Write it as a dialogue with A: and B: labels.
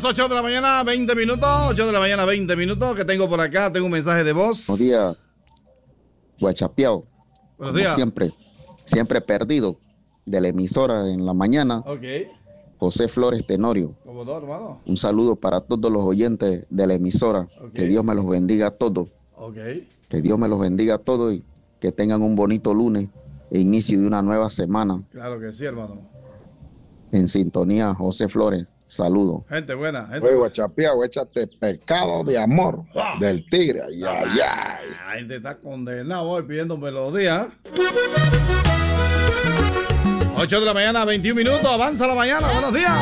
A: las 8 de la mañana, 20 minutos. 8 de la mañana, 20 minutos. ¿Qué tengo por acá? Tengo un mensaje de voz.
B: Buenos días, Guachapeado.
A: Buenos días.
B: Siempre perdido de la emisora en la mañana.
A: Ok.
B: José Flores Tenorio.
A: ¿Cómo no, hermano?
B: Un saludo para todos los oyentes de la emisora.
A: Ok.
B: Que Dios me los bendiga a todos.
A: Ok.
B: Que Dios me los bendiga a todos y que tengan un bonito lunes e inicio de una nueva semana.
A: Claro que sí, hermano.
B: En sintonía, José Flores. Saludos.
A: Gente buena. Gente
C: Oye,
A: buena.
C: Guachapeado, échate Pecado de Amor
A: Wow.
C: del Tigre. Ay, ay, ay.
A: La gente está condenado hoy pidiendo melodía. 8 de la mañana, 21 minutos. Avanza la mañana. Buenos días.